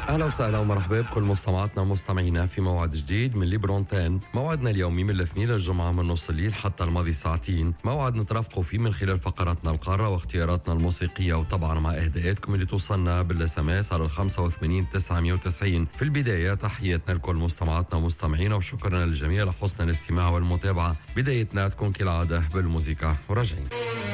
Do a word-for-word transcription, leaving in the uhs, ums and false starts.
أهلا وسهلا ومرحبا بكل مستمعاتنا ومستمعينا في موعد جديد من ليبرونتين. موعدنا اليومي من الاثنين للجمعة من نص الليل حتى الماضي ساعتين، موعد نترافقوا فيه من خلال فقراتنا القارة واختياراتنا الموسيقية، وطبعا مع إهداءاتكم اللي توصلنا بالاس ام اس على الخمسة وثمانين تسعمية وتسعين. في البداية تحياتنا لكل مستمعاتنا ومستمعينا وشكرا للجميع لحسن الاستماع والمتابعة. بدايتنا تكون كالعادة بالموسيقى وراجعين.